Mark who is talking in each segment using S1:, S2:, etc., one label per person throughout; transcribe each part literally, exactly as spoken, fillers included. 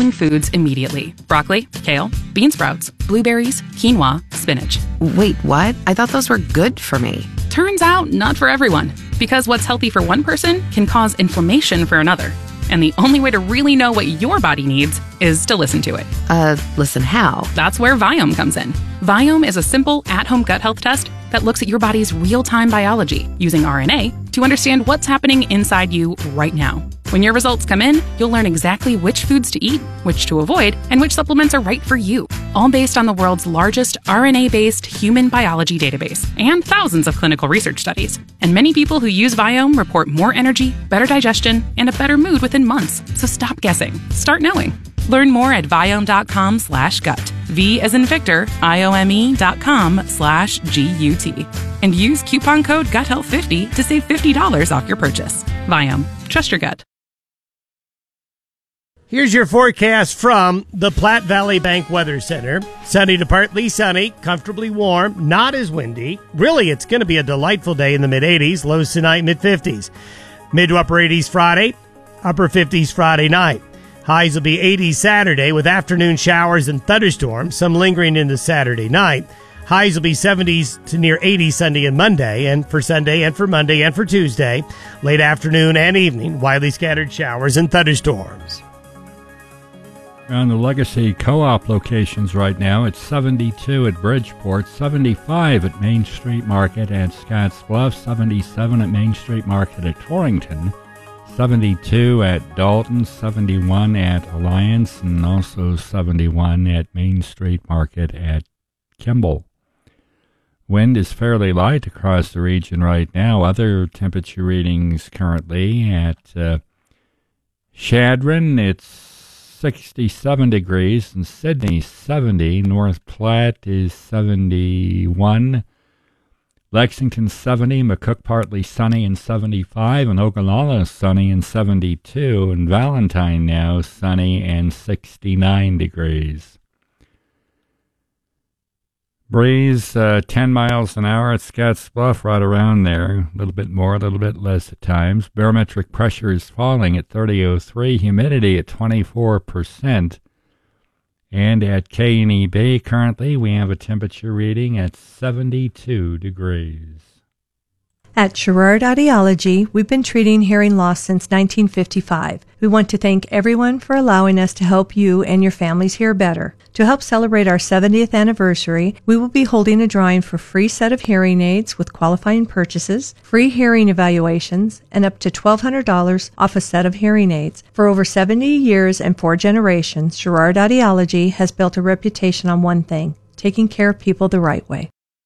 S1: following foods immediately: broccoli, kale, bean sprouts, blueberries, quinoa, spinach.
S2: Wait, what? I thought those were good for me.
S1: Turns out, not for everyone. Because what's healthy for one person can cause inflammation for another. And the only way to really know what your body needs is to listen to it.
S2: Uh, listen how?
S1: That's where Viome comes in. Viome is a simple, at-home gut health test that looks at your body's real-time biology using R N A to understand what's happening inside you right now. When your results come in, you'll learn exactly which foods to eat, which to avoid, and which supplements are right for you. All based on the world's largest R N A-based human biology database and thousands of clinical research studies. And many people who use Viome report more energy, better digestion, and a better mood within months. So stop guessing. Start knowing. Learn more at Viome.com slash gut. V as in Victor, I-O-M-E dot com slash G-U-T. And use coupon code gut health fifty to save fifty dollars off your purchase. Viome. Trust your gut.
S3: Here's your forecast from the Platte Valley Bank Weather Center. Sunny to partly sunny, comfortably warm, not as windy. Really, it's going to be a delightful day in the mid-eighties, lows tonight, mid-fifties. Mid to upper eighties Friday, upper fifties Friday night. Highs will be eighty Saturday with afternoon showers and thunderstorms, some lingering into Saturday night. Highs will be seventies to near eighty Sunday and Monday, and for Sunday and for Monday and for Tuesday, late afternoon and evening, widely scattered showers and thunderstorms.
S4: On the Legacy Co-op locations right now, it's seventy-two at Bridgeport, seventy-five at Main Street Market at Scotts Bluff, seventy-seven at Main Street Market at Torrington, seventy-two at Dalton, seventy-one at Alliance, and also seventy-one at Main Street Market at Kimball. Wind is fairly light across the region right now. Other temperature readings currently at uh, Chadron, it's sixty-seven degrees, and Sydney seventy. North Platte is seventy-one. Lexington seventy, McCook partly sunny and seventy-five, and Ogallala sunny and seventy-two, and Valentine now sunny and sixty-nine degrees. Breeze uh, ten miles an hour at Scotts Bluff, right around there. A little bit more, a little bit less at times. Barometric pressure is falling at thirty oh three, humidity at twenty-four percent. And at K N E B currently, we have a temperature reading at seventy-two degrees.
S5: At Sherrard Audiology, we've been treating hearing loss since nineteen fifty-five. We want to thank everyone for allowing us to help you and your families hear better. To help celebrate our seventieth anniversary, we will be holding a drawing for a free set of hearing aids with qualifying purchases, free hearing evaluations, and up to twelve hundred dollars off a set of hearing aids. For over seventy years and four generations, Sherrard Audiology has built a reputation on one thing: taking care of people the right way.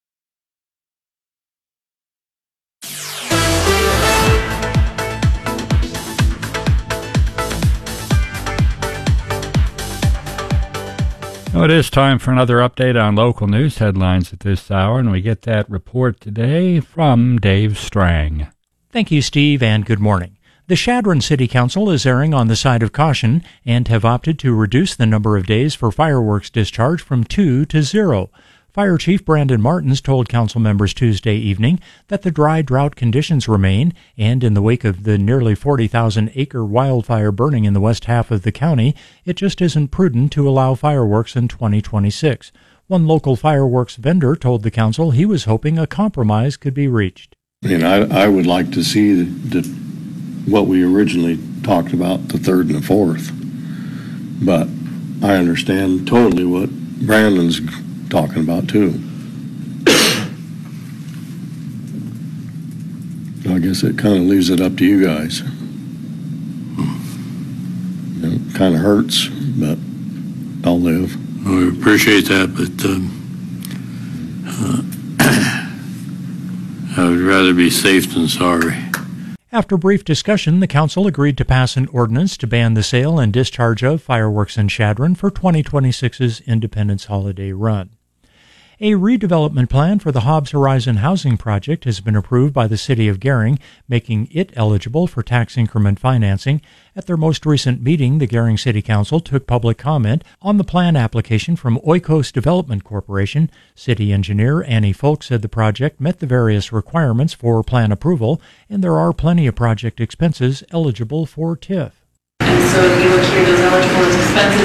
S4: Well, it is time for another update on local news headlines at this hour, and we get that report today from Dave Strang.
S6: Thank you, Steve, and good morning. The Chadron City Council is erring on the side of caution and have opted to reduce the number of days for fireworks discharge from two to zero. Fire Chief Brandon Martins told council members Tuesday evening that the dry drought conditions remain, and in the wake of the nearly forty thousand acre wildfire burning in the west half of the county, it just isn't prudent to allow fireworks in twenty twenty-six. One local fireworks vendor told the council he was hoping a compromise could be reached.
S7: And I, I would like to see the, the, what we originally talked about, the third and the fourth. But I understand totally what Brandon's talking about too. I guess it kind of leaves it up to you guys. It kind of hurts, but I'll live.
S8: Well, we appreciate that, but um, uh, I would rather be safe than sorry.
S6: After brief discussion, the council agreed to pass an ordinance to ban the sale and discharge of fireworks in Chadron for twenty twenty-six's Independence Holiday Run. A redevelopment plan for the Hobbs Horizon housing project has been approved by the City of Gering, making it eligible for tax increment financing. At their most recent meeting, the Gering City Council took public comment on the plan application from Oikos Development Corporation. City engineer Annie Folk said the project met the various requirements for plan approval, and there are plenty of project expenses eligible for T I F.
S9: And so you look here, those eligible expenses